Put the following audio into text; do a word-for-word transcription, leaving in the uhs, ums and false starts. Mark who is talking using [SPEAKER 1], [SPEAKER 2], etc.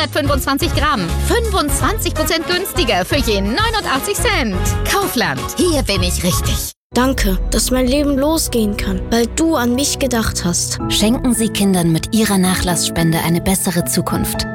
[SPEAKER 1] hundertfünfundzwanzig Gramm. fünfundzwanzig Prozent günstiger für je neunundachtzig Cent. Kaufland, hier bin ich richtig.
[SPEAKER 2] Danke, dass mein Leben losgehen kann, weil du an mich gedacht hast.
[SPEAKER 3] Schenken Sie Kindern mit Ihrer Nachlassspende eine bessere Zukunft.